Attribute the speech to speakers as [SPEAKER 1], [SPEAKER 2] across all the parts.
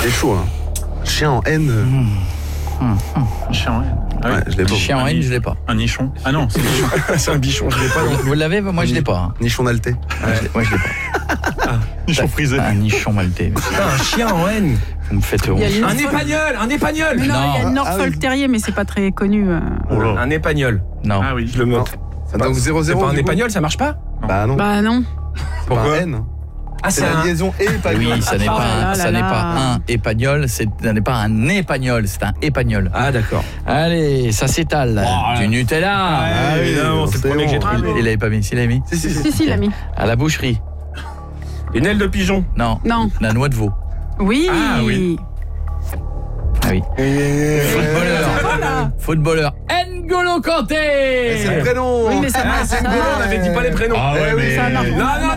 [SPEAKER 1] C'est chaud, hein. Chien en haine.
[SPEAKER 2] Un chien en haine. Ah oui.
[SPEAKER 1] Ouais, je l'ai pas.
[SPEAKER 3] Chien en haine, je l'ai pas.
[SPEAKER 2] Un nichon. Ah non, c'est nichon.
[SPEAKER 1] C'est un bichon, je l'ai pas.
[SPEAKER 3] Vous l'avez? Moi, je l'ai pas. Hein.
[SPEAKER 1] Nichon d'Alté.
[SPEAKER 3] Moi, je l'ai pas.
[SPEAKER 2] Nichon frisé.
[SPEAKER 3] Un nichon maltais.
[SPEAKER 4] Un chien en haine.
[SPEAKER 3] Vous me faites
[SPEAKER 5] Il y a
[SPEAKER 3] honte.
[SPEAKER 5] le Norfolk-
[SPEAKER 4] Un épagnol.
[SPEAKER 5] Mais non, il y a le
[SPEAKER 3] Non.
[SPEAKER 5] Norfolk Terrier, mais c'est pas très connu.
[SPEAKER 4] Un épagnol.
[SPEAKER 3] Non.
[SPEAKER 2] Ah oui.
[SPEAKER 4] Je le note.
[SPEAKER 1] Donc 0-0.
[SPEAKER 4] C'est pas un
[SPEAKER 1] du coup.
[SPEAKER 4] épagnol, ça marche pas?
[SPEAKER 1] Bah non.
[SPEAKER 5] Bah non.
[SPEAKER 1] C'est pas un haine.
[SPEAKER 4] Ah,
[SPEAKER 1] C'est la liaison et épagnol.
[SPEAKER 3] Oui, ça n'est
[SPEAKER 5] Oh
[SPEAKER 3] pas,
[SPEAKER 5] là
[SPEAKER 3] ça
[SPEAKER 5] là
[SPEAKER 3] n'est
[SPEAKER 5] là.
[SPEAKER 3] pas un épagnol, ça n'est pas un épagnol, c'est un épagnol.
[SPEAKER 4] Ah, d'accord.
[SPEAKER 3] Allez, ça s'étale.
[SPEAKER 2] Oh,
[SPEAKER 3] Du Nutella.
[SPEAKER 1] Ah oui,
[SPEAKER 4] évidemment, c'est le premier que j'ai trouvé.
[SPEAKER 3] Il l'avait pas mis, s'il l'avait mis.
[SPEAKER 5] Si, il l'a mis.
[SPEAKER 3] À la boucherie.
[SPEAKER 4] Une aile de pigeon.
[SPEAKER 3] Non.
[SPEAKER 5] Non.
[SPEAKER 3] La noix de veau.
[SPEAKER 5] Oui.
[SPEAKER 2] Ah oui.
[SPEAKER 3] Ah oui. Footballeur.
[SPEAKER 5] Voilà.
[SPEAKER 3] Footballeur. N'Golo Kanté.
[SPEAKER 1] C'est le prénom.
[SPEAKER 5] Oui, mais ça marche.
[SPEAKER 1] c'est
[SPEAKER 5] ça
[SPEAKER 1] N'Golo,
[SPEAKER 4] On avait dit pas les prénoms.
[SPEAKER 2] Ah ouais, mais.
[SPEAKER 5] Ça marche.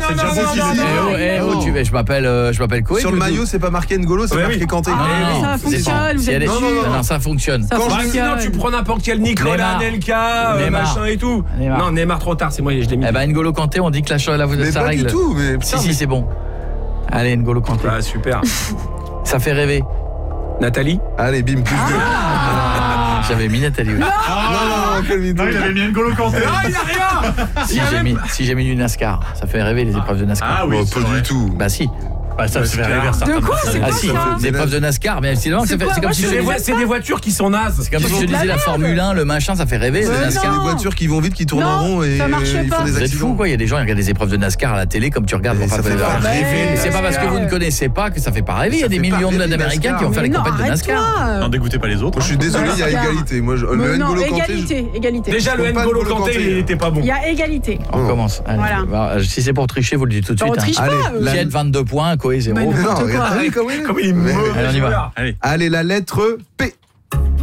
[SPEAKER 3] Je m'appelle Koé.
[SPEAKER 1] Sur le maillot, c'est pas marqué N'Golo, c'est
[SPEAKER 4] Ouais,
[SPEAKER 1] marqué
[SPEAKER 4] oui.
[SPEAKER 1] Kanté.
[SPEAKER 5] Ça fonctionne, vous êtes
[SPEAKER 1] Non, non, non.
[SPEAKER 3] Non, ça fonctionne.
[SPEAKER 5] Ça
[SPEAKER 4] Bah,
[SPEAKER 5] fonctionne.
[SPEAKER 4] sinon, tu prends n'importe quel Nicolas,
[SPEAKER 3] Neymar.
[SPEAKER 4] Nelka,
[SPEAKER 3] Neymar.
[SPEAKER 4] machin et tout.
[SPEAKER 3] Neymar.
[SPEAKER 4] Non, Neymar trop tard, c'est moi, je l'ai mis.
[SPEAKER 3] Eh ben N'Golo Kanté, on dit que
[SPEAKER 1] Mais
[SPEAKER 3] ça
[SPEAKER 1] pas
[SPEAKER 3] règle.
[SPEAKER 1] du tout. Mais
[SPEAKER 3] Si, c'est bon. Allez, N'Golo Kanté.
[SPEAKER 4] Ah, super.
[SPEAKER 3] Ça fait rêver.
[SPEAKER 4] Nathalie.
[SPEAKER 1] Allez, bim, plus de.
[SPEAKER 3] J'avais mis Nathalie. Oui.
[SPEAKER 1] Non, non, quel mytho.
[SPEAKER 2] Non, il avait mis N'Golo Kanté.
[SPEAKER 4] Ah, il a rien.
[SPEAKER 3] Si j'ai mis du NASCAR, ça fait rêver les épreuves de NASCAR.
[SPEAKER 2] Ah oui,
[SPEAKER 1] Bon,
[SPEAKER 2] c'est
[SPEAKER 1] pas
[SPEAKER 2] vrai.
[SPEAKER 1] du tout.
[SPEAKER 3] Bah si.
[SPEAKER 2] Bah, ça fait rêver
[SPEAKER 5] De
[SPEAKER 2] certains.
[SPEAKER 5] quoi? C'est
[SPEAKER 3] Ah
[SPEAKER 5] quoi
[SPEAKER 3] si,
[SPEAKER 5] ça?
[SPEAKER 3] les épreuves de NASCAR, mais sinon c'est
[SPEAKER 5] quoi?
[SPEAKER 3] comme
[SPEAKER 5] Moi,
[SPEAKER 3] si
[SPEAKER 5] je
[SPEAKER 3] je
[SPEAKER 5] sais
[SPEAKER 3] disais
[SPEAKER 5] pas.
[SPEAKER 4] C'est des voitures qui sont nazes.
[SPEAKER 3] c'est comme si je
[SPEAKER 5] de la
[SPEAKER 3] disais la
[SPEAKER 5] merde.
[SPEAKER 3] Formule 1, le machin, ça fait rêver. Le
[SPEAKER 5] Mais
[SPEAKER 3] NASCAR.
[SPEAKER 1] C'est
[SPEAKER 5] non.
[SPEAKER 1] des voitures qui vont vite, qui tournent
[SPEAKER 5] Non,
[SPEAKER 1] en rond et
[SPEAKER 5] ça marche
[SPEAKER 1] ils
[SPEAKER 5] pas.
[SPEAKER 1] font des
[SPEAKER 3] Vous êtes
[SPEAKER 1] accidents.
[SPEAKER 3] fous quoi, il y a des gens qui regardent des épreuves de NASCAR à la télé comme tu regardes.
[SPEAKER 1] Mais ça fait pas
[SPEAKER 5] rêver,
[SPEAKER 3] C'est pas parce que vous ne connaissez pas que ça fait pas rêver. Il y a
[SPEAKER 1] Ça
[SPEAKER 3] des
[SPEAKER 1] fait pas
[SPEAKER 3] millions
[SPEAKER 1] rêver,
[SPEAKER 3] d'Américains qui ont fait
[SPEAKER 5] Mais
[SPEAKER 3] les
[SPEAKER 5] non,
[SPEAKER 3] compètes de NASCAR.
[SPEAKER 5] arrête-toi.
[SPEAKER 2] N'en dégoûtez pas les autres.
[SPEAKER 1] Moi, je suis désolé, il y a
[SPEAKER 5] NASCAR.
[SPEAKER 1] égalité. Moi, le
[SPEAKER 5] Non,
[SPEAKER 1] N'Golo Kanté.
[SPEAKER 5] égalité.
[SPEAKER 4] Déjà, le
[SPEAKER 1] Je comprends pas
[SPEAKER 4] N'Golo
[SPEAKER 1] N'Golo
[SPEAKER 4] Kanté,
[SPEAKER 1] Kanté.
[SPEAKER 4] il était pas bon.
[SPEAKER 5] Il y a égalité.
[SPEAKER 3] On commence. Allez.
[SPEAKER 5] Voilà.
[SPEAKER 3] Bah, si c'est pour tricher, vous le dites tout de
[SPEAKER 5] On
[SPEAKER 3] suite.
[SPEAKER 5] triche
[SPEAKER 3] hein.
[SPEAKER 5] pas.
[SPEAKER 1] Allez,
[SPEAKER 3] Pied 22 points, Koé 0.
[SPEAKER 5] Mais
[SPEAKER 1] Non,
[SPEAKER 5] N'importe
[SPEAKER 1] regarde,
[SPEAKER 5] quoi.
[SPEAKER 1] t'as vu comment il est.
[SPEAKER 4] Comme il est
[SPEAKER 1] Mais-
[SPEAKER 4] mauvais.
[SPEAKER 3] Allez, on y va.
[SPEAKER 2] Allez.
[SPEAKER 1] Allez, la lettre P.